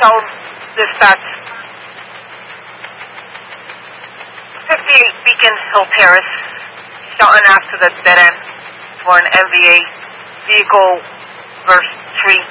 tell dispatch 58 Beacon Hill Terrace, Shelton Ave to the dead end for an MVA vehicle verse 3.